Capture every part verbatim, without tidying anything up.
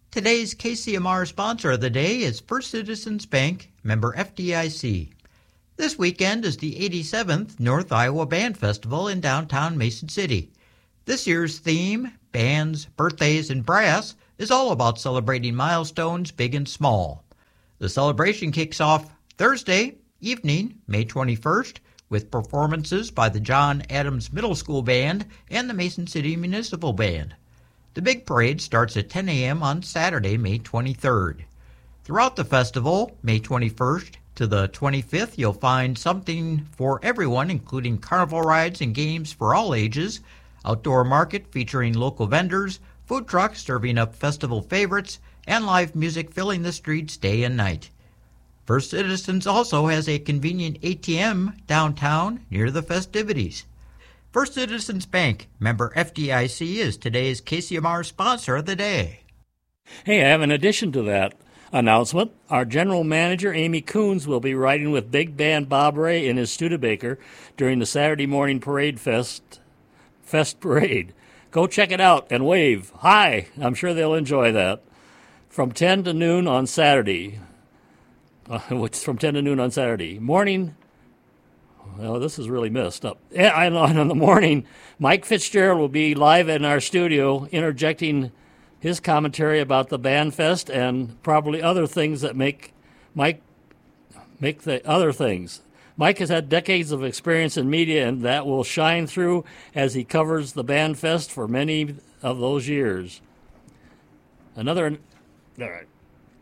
Today's K C M R sponsor of the day is First Citizens Bank, member F D I C. This weekend is the eighty-seventh North Iowa Band Festival in downtown Mason City. This year's theme, Bands, Birthdays, and Brass, is all about celebrating milestones big and small. The celebration kicks off Thursday evening, May twenty-first, with performances by the John Adams Middle School Band and the Mason City Municipal Band. The big parade starts at ten a.m. on Saturday, May twenty-third. Throughout the festival, May twenty-first to the twenty-fifth, you'll find something for everyone, including carnival rides and games for all ages, outdoor market featuring local vendors, food trucks serving up festival favorites, and live music filling the streets day and night. First Citizens also has a convenient A T M downtown near the festivities. First Citizens Bank, member F D I C, is today's K C M R sponsor of the day. Hey, I have an addition to that announcement. Our general manager, Amy Coons, will be riding with big band Bob Ray in his Studebaker during the Saturday morning parade fest, fest parade. Go check it out and wave. Hi! I'm sure they'll enjoy that. From ten to noon on Saturday. Uh, it's from ten to noon on Saturday. Morning. Well, this is really messed up. And in the morning, Mike Fitzgerald will be live in our studio interjecting his commentary about the Band Fest and probably other things that make Mike make the other things. Mike has had decades of experience in media, and that will shine through as he covers the Band Fest for many of those years. Another... All right.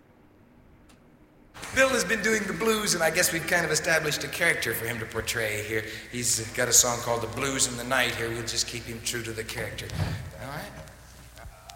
Bill has been doing the blues, and I guess we've kind of established a character for him to portray here. He's got a song called The Blues in the Night here. We'll just keep him true to the character. All right?